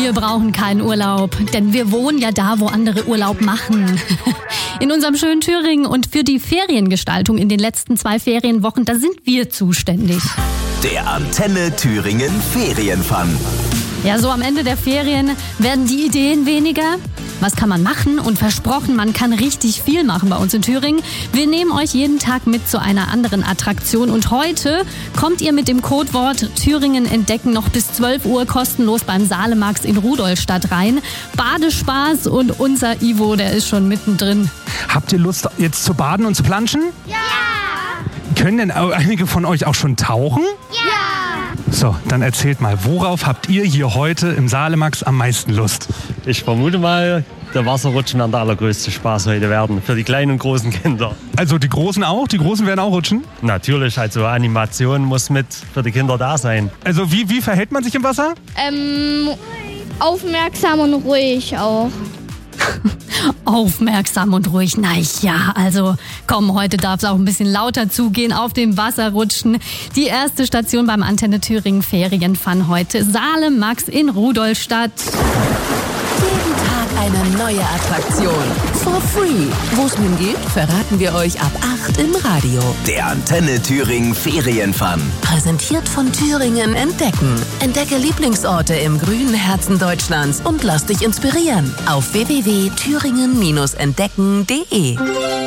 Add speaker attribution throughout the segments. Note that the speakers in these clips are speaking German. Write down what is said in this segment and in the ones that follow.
Speaker 1: Wir brauchen keinen Urlaub, denn wir wohnen ja da, wo andere Urlaub machen. In unserem schönen Thüringen und für die Feriengestaltung in den letzten 2 Ferienwochen, da sind wir zuständig.
Speaker 2: Der Antenne Thüringen Ferienfun.
Speaker 1: Ja, so am Ende der Ferien werden die Ideen weniger. Was kann man machen? Und versprochen, man kann richtig viel machen bei uns in Thüringen. Wir nehmen euch jeden Tag mit zu einer anderen Attraktion. Und heute kommt ihr mit dem Codewort Thüringen entdecken noch bis 12 Uhr kostenlos beim Salemax in Rudolstadt rein. Badespaß und unser Ivo, der ist schon mittendrin.
Speaker 3: Habt ihr Lust jetzt zu baden und zu planschen?
Speaker 4: Ja!
Speaker 3: Können denn einige von euch auch schon tauchen?
Speaker 4: Ja!
Speaker 3: So, dann erzählt mal, worauf habt ihr hier heute im Salemax am meisten Lust?
Speaker 5: Ich vermute mal, der Wasserrutschen wird der allergrößte Spaß heute werden. Für die kleinen und großen Kinder.
Speaker 3: Also die Großen auch? Die Großen werden auch rutschen?
Speaker 5: Natürlich, also Animation muss mit für die Kinder da sein.
Speaker 3: Also wie verhält man sich im Wasser?
Speaker 4: Aufmerksam und ruhig auch.
Speaker 1: Aufmerksam und ruhig. Na ja, also komm, heute darf es auch ein bisschen lauter zugehen auf dem Wasserrutschen. Die erste Station beim Antenne Thüringen Ferienfun heute. Salemax in Rudolstadt.
Speaker 6: Jeden Tag eine neue Attraktion. For free. Wo es hingeht, verraten wir euch ab 8 im Radio.
Speaker 2: Der Antenne Thüringen Ferienfun.
Speaker 6: Präsentiert von Thüringen entdecken. Entdecke Lieblingsorte im grünen Herzen Deutschlands und lass dich inspirieren. Auf www.thüringen-entdecken.de.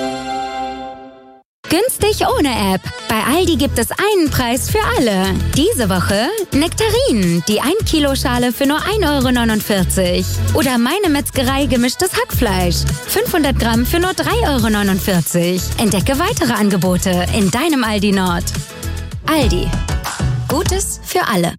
Speaker 7: Günstig ohne App. Bei Aldi gibt es einen Preis für alle. Diese Woche Nektarinen, die 1 Kilo Schale für nur 1,49 €. Oder Meine Metzgerei gemischtes Hackfleisch. 500 Gramm für nur 3,49 €. Entdecke weitere Angebote in deinem Aldi Nord. Aldi. Gutes für alle.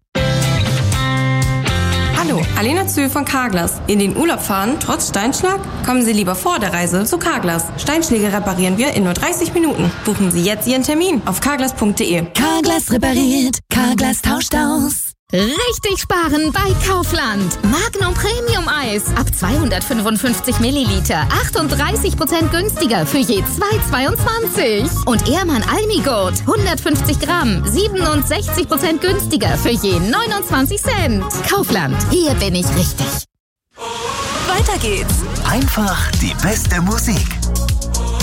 Speaker 8: Hallo, Alena Zühl von Carglass. In den Urlaub fahren, trotz Steinschlag? Kommen Sie lieber vor der Reise zu Carglass. Steinschläge reparieren wir in nur 30 Minuten. Buchen Sie jetzt Ihren Termin auf carglass.de.
Speaker 6: Carglass repariert, Carglass tauscht aus.
Speaker 7: Richtig sparen bei Kaufland. Magnum Premium Eis ab 255 Milliliter. 38% günstiger für je 2,22. Und Ehrmann Almigurt 150 Gramm. 67% günstiger für je 29 Cent. Kaufland, hier bin ich richtig.
Speaker 6: Weiter geht's.
Speaker 2: Einfach die beste Musik.